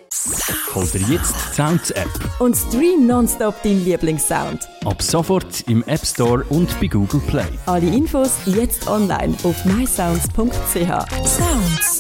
Hol dir jetzt die Sounds-App. Und stream nonstop deinen Lieblingssound. Ab sofort im App Store und bei Google Play. Alle Infos jetzt online auf mysounds.ch. Sounds.